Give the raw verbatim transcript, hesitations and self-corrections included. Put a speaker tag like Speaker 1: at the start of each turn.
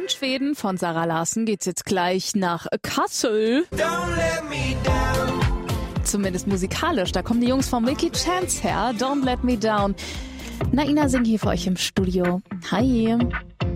Speaker 1: Von Schweden, von Sarah Larsson, geht's jetzt gleich nach Kassel.
Speaker 2: Don't let me down.
Speaker 1: Zumindest musikalisch, da kommen die Jungs von Milky Chance her. Don't Let Me Down. Naina singt hier für euch im Studio. Hi.